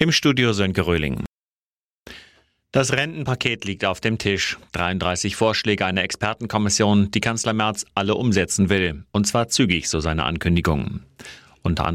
Im Studio Sönke Röhling. Das Rentenpaket liegt auf dem Tisch. 33 Vorschläge einer Expertenkommission, die Kanzler Merz alle umsetzen will. Und zwar zügig, so seine Ankündigung. Unter anderem